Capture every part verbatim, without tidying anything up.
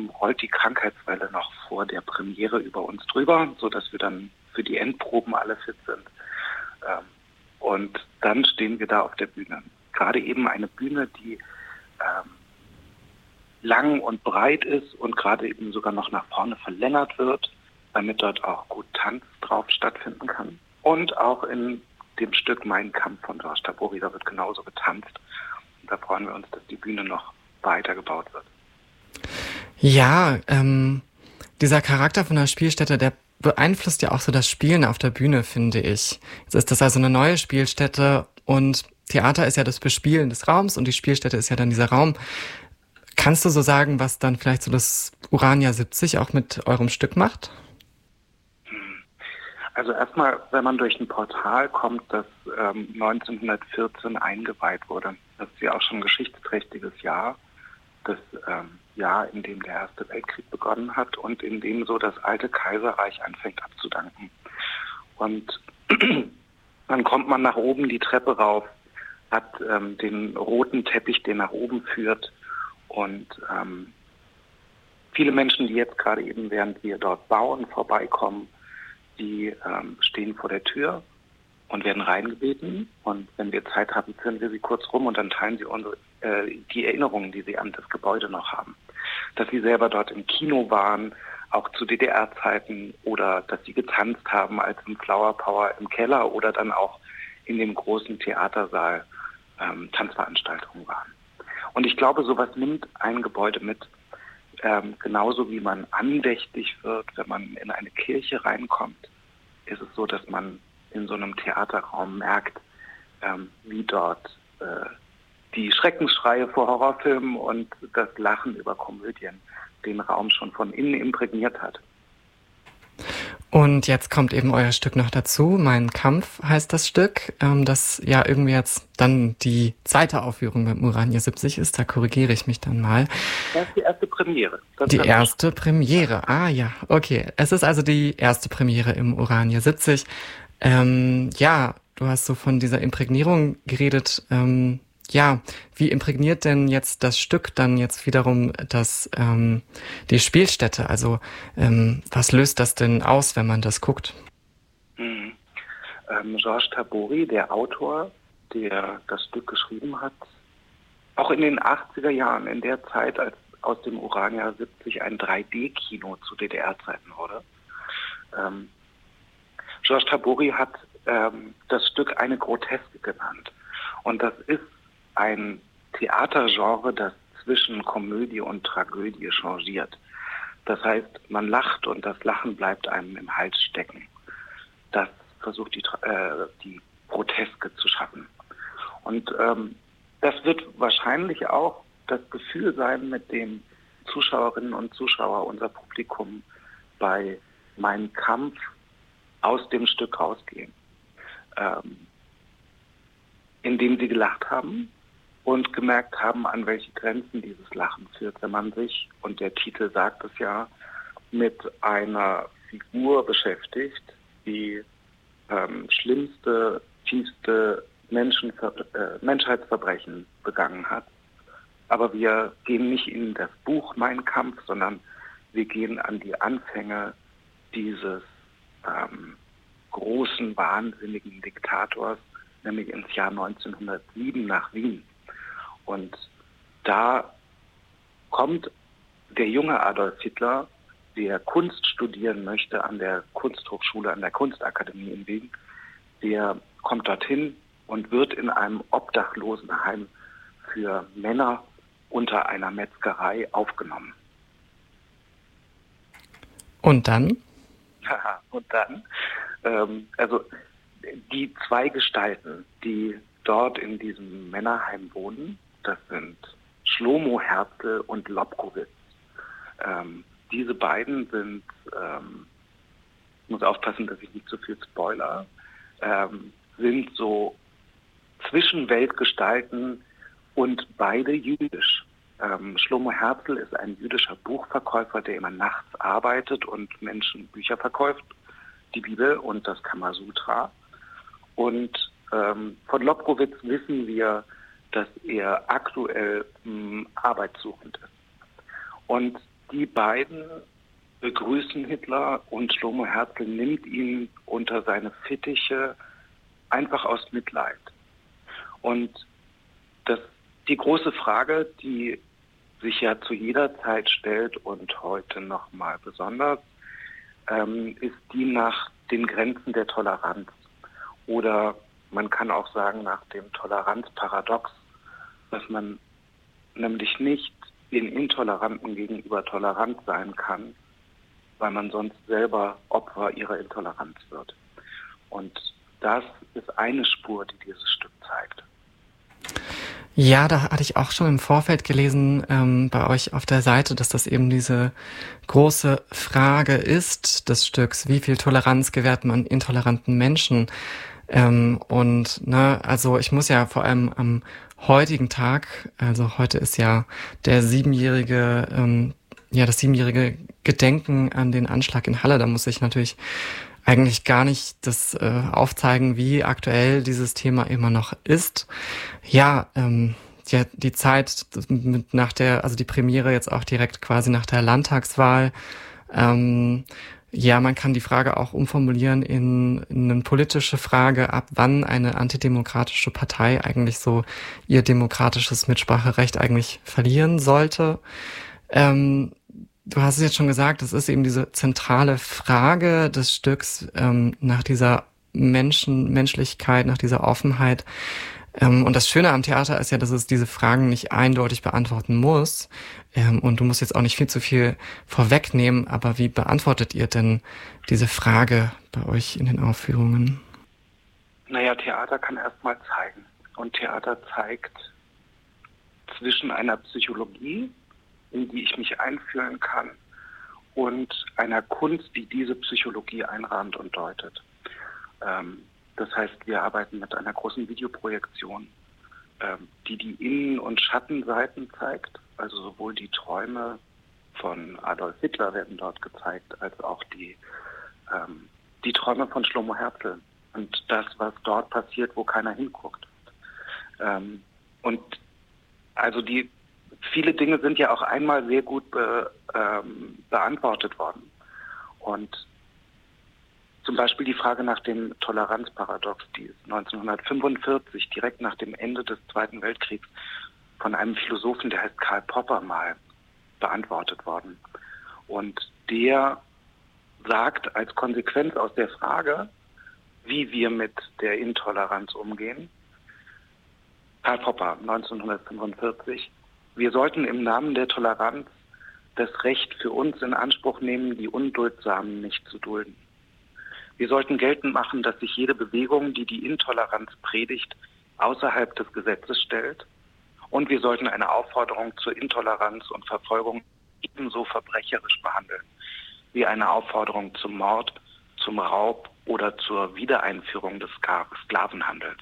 ähm, rollt die Krankheitswelle noch vor der Premiere über uns drüber, sodass wir dann für die Endproben alle fit sind. Ähm, und dann stehen wir da auf der Bühne. Gerade eben eine Bühne, die ähm, lang und breit ist und gerade eben sogar noch nach vorne verlängert wird, damit dort auch gut Tanz drauf stattfinden kann. Und auch in dem Stück Mein Kampf von Georges Tabori, da wird genauso getanzt. Und da freuen wir uns, dass die Bühne noch weiter gebaut wird. Ja, ähm, dieser Charakter von der Spielstätte, der beeinflusst ja auch so das Spielen auf der Bühne, finde ich. Jetzt ist das also eine neue Spielstätte und Theater ist ja das Bespielen des Raums und die Spielstätte ist ja dann dieser Raum. Kannst du so sagen, was dann vielleicht so das Urania siebzig auch mit eurem Stück macht? Also erstmal, wenn man durch ein Portal kommt, das ähm, neunzehnhundertvierzehn eingeweiht wurde. Das ist ja auch schon ein geschichtsträchtiges Jahr. Das ähm, Jahr, in dem der Erste Weltkrieg begonnen hat und in dem so das alte Kaiserreich anfängt abzudanken. Und dann kommt man nach oben die Treppe rauf, hat ähm, den roten Teppich, der nach oben führt. Und ähm, viele Menschen, die jetzt gerade eben, während wir dort bauen, vorbeikommen, die ähm, stehen vor der Tür und werden reingebeten. Und wenn wir Zeit haben, führen wir sie kurz rum und dann teilen sie unsere, äh, die Erinnerungen, die sie an das Gebäude noch haben. Dass sie selber dort im Kino waren, auch zu D D R-Zeiten, oder dass sie getanzt haben als im Flower Power im Keller oder dann auch in dem großen Theatersaal ähm, Tanzveranstaltungen waren. Und ich glaube, sowas nimmt ein Gebäude mit, ähm, genauso wie man andächtig wird, wenn man in eine Kirche reinkommt, ist es so, dass man in so einem Theaterraum merkt, ähm, wie dort äh, die Schreckensschreie vor Horrorfilmen und das Lachen über Komödien den Raum schon von innen imprägniert hat. Und jetzt kommt eben euer Stück noch dazu. Mein Kampf heißt das Stück, ähm, das ja irgendwie jetzt dann die zweite Aufführung beim Urania siebzig ist. Da korrigiere ich mich dann mal. Das ist die erste Premiere. Das die erste Premiere, ah ja, okay. Es ist also die erste Premiere im Urania siebzig. Ähm, ja, du hast so von dieser Imprägnierung geredet. Ähm, ja, wie imprägniert denn jetzt das Stück dann jetzt wiederum das ähm, die Spielstätte? Also ähm, was löst das denn aus, wenn man das guckt? Mhm. Ähm, Georges Tabori, der Autor, der das Stück geschrieben hat, auch in den achtziger Jahren, in der Zeit, als aus dem Urania siebzig ein drei D-Kino zu D D R-Zeiten wurde. Ähm, Georges Tabori hat ähm, das Stück eine Groteske genannt. Und das ist ein Theatergenre, das zwischen Komödie und Tragödie changiert. Das heißt, man lacht und das Lachen bleibt einem im Hals stecken. Das versucht die, äh, die Groteske zu schaffen. Und ähm, das wird wahrscheinlich auch das Gefühl sein, mit dem Zuschauerinnen und Zuschauer, unser Publikum bei Mein Kampf aus dem Stück rausgehen. Ähm, indem sie gelacht haben und gemerkt haben, an welche Grenzen dieses Lachen führt, wenn man sich, und der Titel sagt es ja, mit einer Figur beschäftigt, die ähm, schlimmste, tiefste Menschenver- äh, Menschheitsverbrechen begangen hat. Aber wir gehen nicht in das Buch Mein Kampf, sondern wir gehen an die Anfänge dieses ähm, großen, wahnsinnigen Diktators, nämlich ins Jahr neunzehnhundertsieben nach Wien. Und da kommt der junge Adolf Hitler, der Kunst studieren möchte an der Kunsthochschule, an der Kunstakademie in Wien, der kommt dorthin und wird in einem Obdachlosenheim für Männer unter einer Metzgerei aufgenommen. Und dann? Und dann, ähm, also die zwei Gestalten, die dort in diesem Männerheim wohnen, das sind Schlomo Herzl und Lobkowitz. Ähm, diese beiden sind, ähm, ich muss aufpassen, dass ich nicht zu viel spoiler, ähm, sind so Zwischenweltgestalten und beide jüdisch. Ähm, Schlomo Herzl ist ein jüdischer Buchverkäufer, der immer nachts arbeitet und Menschen Bücher verkauft, die Bibel und das Kamasutra. Und ähm, von Lobkowitz wissen wir, dass er aktuell mh, arbeitssuchend ist. Und die beiden begrüßen Hitler und Shlomo Herzl nimmt ihn unter seine Fittiche einfach aus Mitleid. Und das, die große Frage, die sich ja zu jeder Zeit stellt und heute nochmal besonders, ähm, ist die nach den Grenzen der Toleranz. Oder man kann auch sagen nach dem Toleranzparadox, dass man nämlich nicht den Intoleranten gegenüber tolerant sein kann, weil man sonst selber Opfer ihrer Intoleranz wird. Und das ist eine Spur, die dieses Stück zeigt. Ja, da hatte ich auch schon im Vorfeld gelesen ähm, bei euch auf der Seite, dass das eben diese große Frage ist des Stücks, wie viel Toleranz gewährt man intoleranten Menschen? Ähm, und ne, also ich muss ja vor allem am heutigen Tag, also heute ist ja der siebenjährige, ähm, ja das siebenjährige Gedenken an den Anschlag in Halle, da muss ich natürlich eigentlich gar nicht das äh, aufzeigen, wie aktuell dieses Thema immer noch ist. Ja, ähm, die, die Zeit mit nach der, also die Premiere jetzt auch direkt quasi nach der Landtagswahl. Ähm, ja, man kann die Frage auch umformulieren in, in eine politische Frage, ab wann eine antidemokratische Partei eigentlich so ihr demokratisches Mitspracherecht eigentlich verlieren sollte. Ähm, Du hast es jetzt schon gesagt, das ist eben diese zentrale Frage des Stücks ähm, nach dieser Menschen, Menschlichkeit, nach dieser Offenheit. Ähm, und das Schöne am Theater ist ja, dass es diese Fragen nicht eindeutig beantworten muss. Ähm, und du musst jetzt auch nicht viel zu viel vorwegnehmen, aber wie beantwortet ihr denn diese Frage bei euch in den Aufführungen? Naja, Theater kann erstmal zeigen. Und Theater zeigt zwischen einer Psychologie, in die ich mich einfühlen kann, und einer Kunst, die diese Psychologie einrahmt und deutet. Ähm, das heißt, wir arbeiten mit einer großen Videoprojektion, ähm, die die Innen- und Schattenseiten zeigt, also sowohl die Träume von Adolf Hitler werden dort gezeigt, als auch die, ähm, die Träume von Shlomo Herzl und das, was dort passiert, wo keiner hinguckt. Ähm, und also die Viele Dinge sind ja auch einmal sehr gut be, ähm, beantwortet worden. Und zum Beispiel die Frage nach dem Toleranzparadox, die ist neunzehnhundertfünfundvierzig, direkt nach dem Ende des Zweiten Weltkriegs, von einem Philosophen, der heißt Karl Popper, mal beantwortet worden. Und der sagt als Konsequenz aus der Frage, wie wir mit der Intoleranz umgehen, Karl Popper, neunzehnhundertfünfundvierzig, wir sollten im Namen der Toleranz das Recht für uns in Anspruch nehmen, die Unduldsamen nicht zu dulden. Wir sollten geltend machen, dass sich jede Bewegung, die die Intoleranz predigt, außerhalb des Gesetzes stellt. Und wir sollten eine Aufforderung zur Intoleranz und Verfolgung ebenso verbrecherisch behandeln, wie eine Aufforderung zum Mord, zum Raub oder zur Wiedereinführung des Sklavenhandels.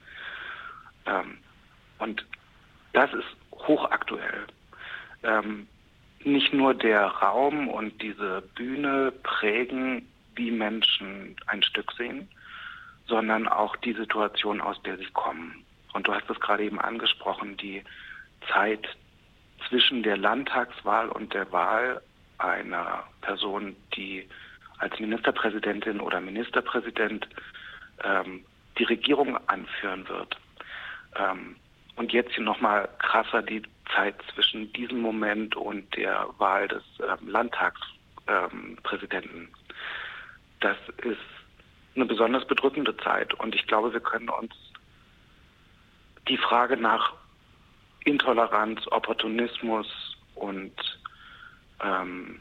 Ähm, und das ist hochaktuell. Ähm, nicht nur der Raum und diese Bühne prägen, wie Menschen ein Stück sehen, sondern auch die Situation, aus der sie kommen. Und du hast es gerade eben angesprochen, die Zeit zwischen der Landtagswahl und der Wahl einer Person, die als Ministerpräsidentin oder Ministerpräsident ähm, die Regierung anführen wird. Ähm, Und jetzt hier nochmal krasser die Zeit zwischen diesem Moment und der Wahl des ähm, Landtagspräsidenten. Ähm, das ist eine besonders bedrückende Zeit. Und ich glaube, wir können uns die Frage nach Intoleranz, Opportunismus und ähm,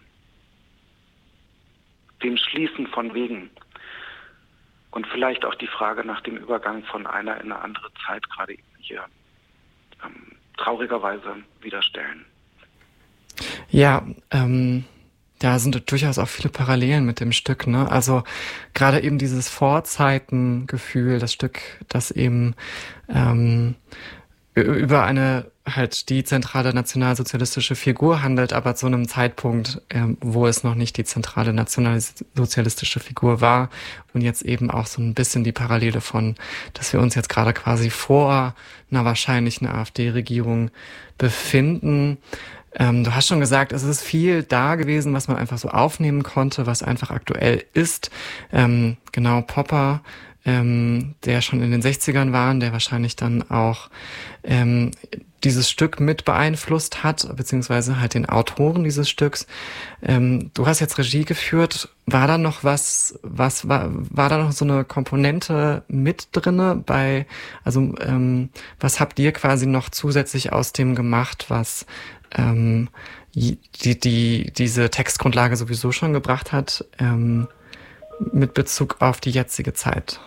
dem Schließen von Wegen und vielleicht auch die Frage nach dem Übergang von einer in eine andere Zeit gerade eben hier ähm, traurigerweise wieder stellen. Ja, ähm, da sind durchaus auch viele Parallelen mit dem Stück, ne? Also gerade eben dieses Vorzeitengefühl, das Stück, das eben ähm, über eine halt die zentrale nationalsozialistische Figur handelt, aber zu einem Zeitpunkt, ähm, wo es noch nicht die zentrale nationalsozialistische Figur war und jetzt eben auch so ein bisschen die Parallele von, dass wir uns jetzt gerade quasi vor einer wahrscheinlichen AfD-Regierung befinden. Ähm, du hast schon gesagt, es ist viel da gewesen, was man einfach so aufnehmen konnte, was einfach aktuell ist. Ähm, genau, Popper, ähm, der schon in den sechzigern war, der wahrscheinlich dann auch ähm, dieses Stück mit beeinflusst hat, beziehungsweise halt den Autoren dieses Stücks. Ähm, du hast jetzt Regie geführt. War da noch was, was war, war da noch so eine Komponente mit drinne bei, also ähm, was habt ihr quasi noch zusätzlich aus dem gemacht, was ähm, die, die, diese Textgrundlage sowieso schon gebracht hat, ähm, mit Bezug auf die jetzige Zeit?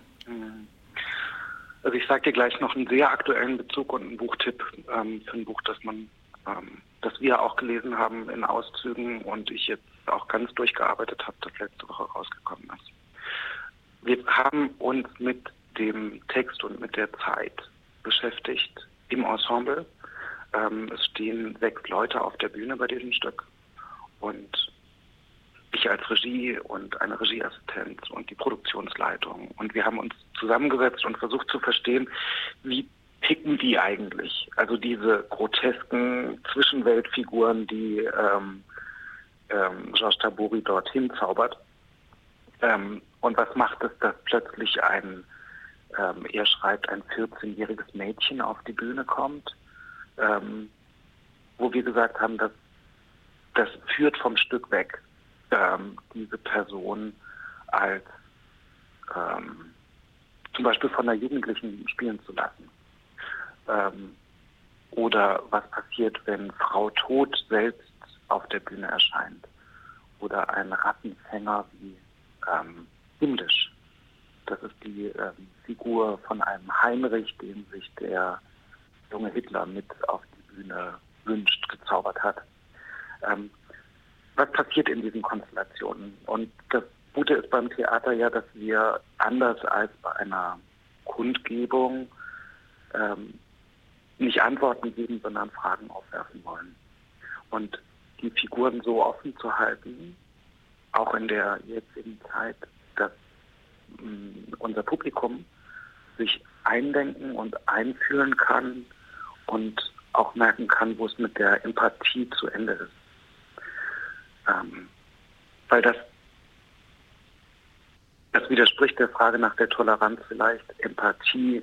Also ich sage dir gleich noch einen sehr aktuellen Bezug und einen Buchtipp ähm, für ein Buch, das man, ähm, das wir auch gelesen haben in Auszügen und ich jetzt auch ganz durchgearbeitet habe, das letzte Woche rausgekommen ist. Wir haben uns mit dem Text und mit der Zeit beschäftigt im Ensemble. Ähm, es stehen sechs Leute auf der Bühne bei diesem Stück und ich als Regie und eine Regieassistenz und die Produktionsleitung. Und wir haben uns zusammengesetzt und versucht zu verstehen, wie ticken die eigentlich? Also diese grotesken Zwischenweltfiguren, die ähm, ähm, Georges Tabori dorthin zaubert. Ähm, und was macht es, dass plötzlich ein, ähm, er schreibt, ein vierzehnjähriges Mädchen auf die Bühne kommt, ähm, wo wir gesagt haben, dass das führt vom Stück weg, ähm, diese Person als ähm, zum Beispiel von einer Jugendlichen spielen zu lassen. Ähm, oder was passiert, wenn Frau Tod selbst auf der Bühne erscheint. Oder ein Rattenfänger wie ähm, Himmlisch. Das ist die ähm, Figur von einem Heinrich, den sich der junge Hitler mit auf die Bühne wünscht, gezaubert hat. Ähm, was passiert in diesen Konstellationen? Und das Gute ist beim Theater ja, dass wir anders als bei einer Kundgebung ähm, nicht Antworten geben, sondern Fragen aufwerfen wollen. Und die Figuren so offen zu halten, auch in der jetzigen Zeit, dass mh, unser Publikum sich eindenken und einfühlen kann und auch merken kann, wo es mit der Empathie zu Ende ist. Ähm, weil das, das widerspricht der Frage nach der Toleranz vielleicht. Empathie,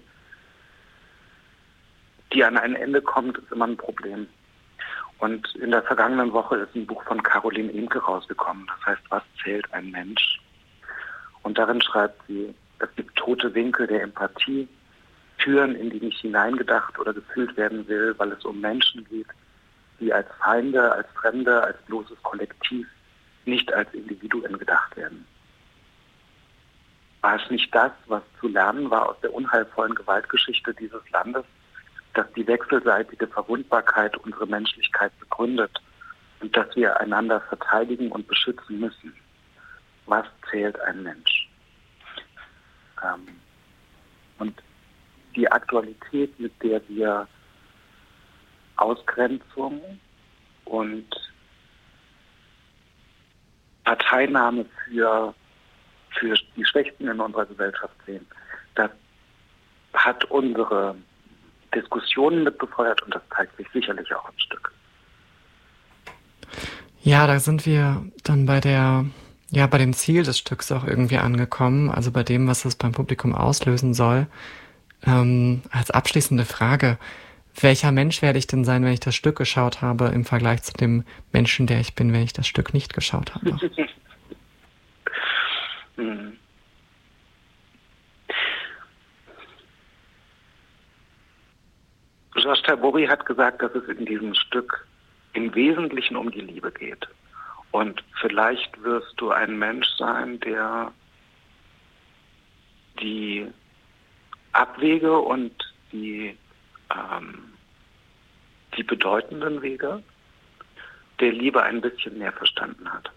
die an ein Ende kommt, ist immer ein Problem. Und in der vergangenen Woche ist ein Buch von Caroline Emke rausgekommen. Das heißt, was zählt ein Mensch? Und darin schreibt sie, es gibt tote Winkel der Empathie, Türen, in die nicht hineingedacht oder gefühlt werden will, weil es um Menschen geht, die als Feinde, als Fremde, als bloßes Kollektiv, nicht als Individuen gedacht werden. War es nicht das, was zu lernen war aus der unheilvollen Gewaltgeschichte dieses Landes, dass die wechselseitige Verwundbarkeit unsere Menschlichkeit begründet und dass wir einander verteidigen und beschützen müssen? Was zählt ein Mensch? Ähm, und die Aktualität, mit der wir Ausgrenzung und Parteinahme für, für die Schwächsten in unserer Gesellschaft sehen, das hat unsere Diskussionen mit befeuert und das zeigt sich sicherlich auch im Stück. Ja, da sind wir dann bei der, ja, bei dem Ziel des Stücks auch irgendwie angekommen, also bei dem, was es beim Publikum auslösen soll. Ähm, als abschließende Frage: Welcher Mensch werde ich denn sein, wenn ich das Stück geschaut habe, im Vergleich zu dem Menschen, der ich bin, wenn ich das Stück nicht geschaut habe? hm. Georges Tabori hat gesagt, dass es in diesem Stück im Wesentlichen um die Liebe geht. Und vielleicht wirst du ein Mensch sein, der die Abwege und die ähm, die bedeutenden Wege der Liebe ein bisschen mehr verstanden hat.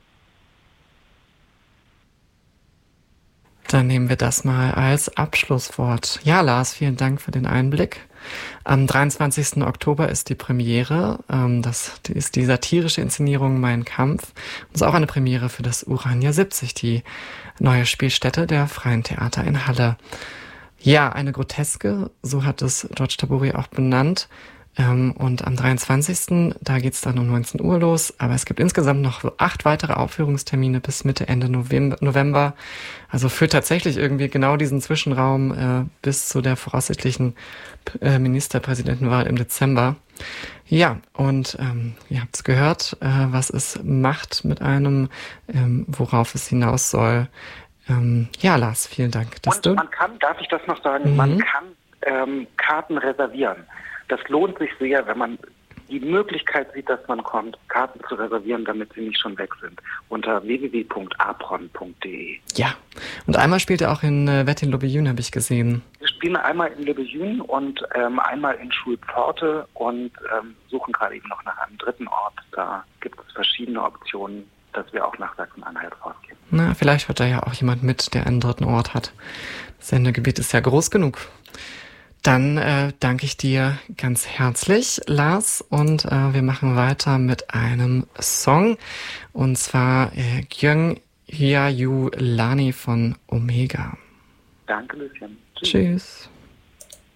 Dann nehmen wir das mal als Abschlusswort. Ja, Lars, vielen Dank für den Einblick. Am dreiundzwanzigsten Oktober ist die Premiere. Das ist die satirische Inszenierung Mein Kampf. Das ist auch eine Premiere für das Urania siebzig, die neue Spielstätte der Freien Theater in Halle. Ja, eine Groteske, so hat es Georges Tabori auch benannt. Ähm, und am dreiundzwanzigsten da geht's dann um neunzehn Uhr los. Aber es gibt insgesamt noch acht weitere Aufführungstermine bis Mitte, Ende November. Also für tatsächlich irgendwie genau diesen Zwischenraum äh, bis zu der voraussichtlichen äh, Ministerpräsidentenwahl im Dezember. Ja, und ähm, ihr habt es gehört, äh, was es macht mit einem, ähm, worauf es hinaus soll. Ähm, ja, Lars, vielen Dank. Dass und du man kann, darf ich das noch sagen, mhm. man kann ähm, Karten reservieren. Das lohnt sich sehr, wenn man die Möglichkeit sieht, dass man kommt, Karten zu reservieren, damit sie nicht schon weg sind, unter w w w punkt apron punkt d e. Ja, und einmal spielt er auch in äh, Wettin-Lobejün, habe ich gesehen. Wir spielen einmal in Lobejün und ähm, einmal in Schulpforte und ähm, suchen gerade eben noch nach einem dritten Ort. Da gibt es verschiedene Optionen, dass wir auch nach Sachsen-Anhalt rausgehen. Na, vielleicht hört da ja auch jemand mit, der einen dritten Ort hat. Das Sendegebiet ist ja groß genug. Dann äh, danke ich dir ganz herzlich, Lars, und äh, wir machen weiter mit einem Song, und zwar äh, Gyung Hya Yu Lani von Omega. Danke, Lucien. Tschüss. Tschüss.